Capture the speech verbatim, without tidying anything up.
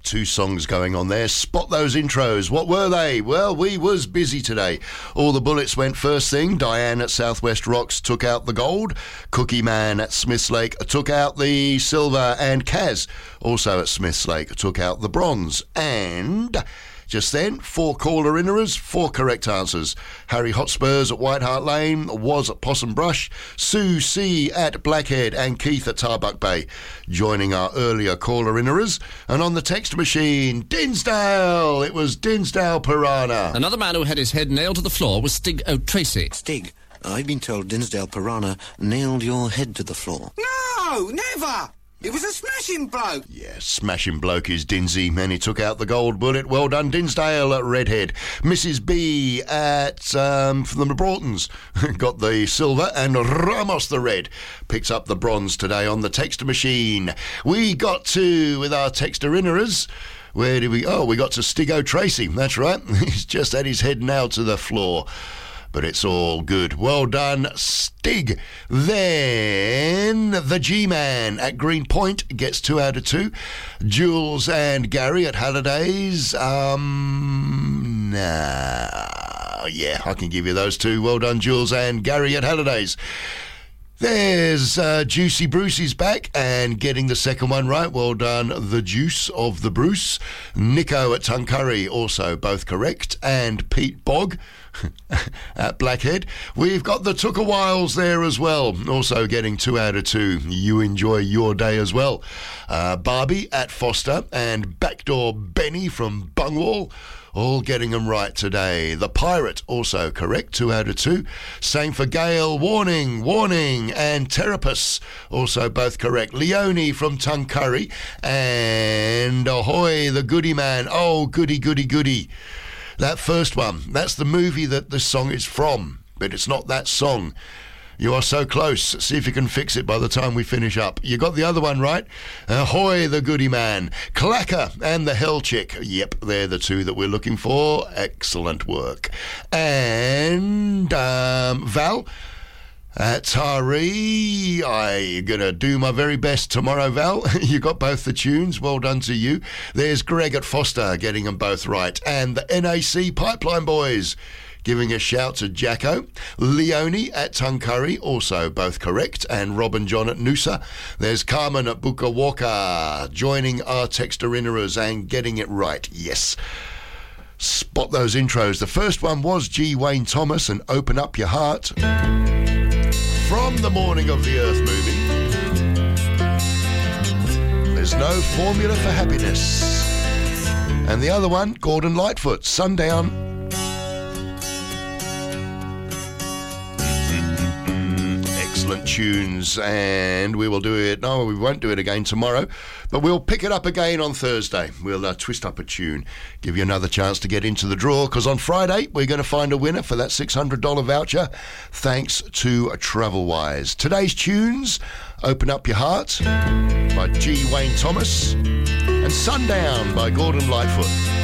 two songs going on there. Spot those intros. What were they? Well, we was busy today. All the bullets went first thing. Diane at Southwest Rocks took out the gold. Cookie Man at Smiths Lake took out the silver. And Kaz, also at Smiths Lake, took out the bronze. And just then, four caller-innerers, four correct answers. Harry Hotspurs at White Hart Lane, was at Possum Brush, Sue C at Blackhead, and Keith at Tarbuck Bay, joining our earlier caller-innerers. And on the text machine, Dinsdale! It was Dinsdale Piranha. Another man who had his head nailed to the floor was Stig O'Tracy. Stig, I've been told Dinsdale Piranha nailed your head to the floor. No, never! It was a smashing bloke. Yes, smashing bloke is Dinsey, and he took out the gold bullet. Well done, Dinsdale at Redhead. Missus B at um, from the Broughtons got the silver, and Ramos the red picks up the bronze today on the text machine. We got to, with our texter-innerers, where did we... Oh, we got to Stig O'Tracy. That's right. He's just had his head nailed to the floor. But it's all good. Well done, Stig. Then the G-Man at Green Point gets two out of two. Jules and Gary at Hallidays. Um, nah. Yeah, I can give you those two. Well done, Jules and Gary at Hallidays. There's uh, Juicy Brucey's back and getting the second one right. Well done, the Juice of the Bruce. Nico at Tuncurry, also both correct. And Pete Bogg at Blackhead. We've got the Tooker Wiles there as well, also getting two out of two. You enjoy your day as well. Uh, Barbie at Foster and Backdoor Benny from Bungwall, all getting them right today. The Pirate, also correct, two out of two. Same for Gail, Warning, Warning, and Terapus, also both correct. Leonie from Tuncurry, and Ahoy, the Goody Man. Oh, goody, goody, goody. That first one, that's the movie that the song is from, but it's not that song. You are so close. See if you can fix it by the time we finish up. You got the other one right. Ahoy, the Goody Man. Clacker and the Hell Chick. Yep, they're the two that we're looking for. Excellent work. And um, Val at Taree. I'm going to do my very best tomorrow, Val. You got both the tunes. Well done to you. There's Greg at Foster getting them both right. And the N A C Pipeline Boys giving a shout to Jacko. Leonie at Tuncurry, also both correct. And Rob and John at Noosa. There's Carmen at Booker Walker joining our texter-innerers and getting it right. Yes. Spot those intros. The first one was G. Wayne Thomas and Open Up Your Heart from the Morning of the Earth movie. There's no formula for happiness. And the other one, Gordon Lightfoot, Sundown. Excellent tunes, and we will do it. No, we won't do it again tomorrow, but we'll pick it up again on Thursday. We'll uh, twist up a tune, give you another chance to get into the draw, because on Friday we're going to find a winner for that six hundred dollars voucher, thanks to Travelwise. Today's tunes: Open Up Your Heart by G. Wayne Thomas and Sundown by Gordon Lightfoot.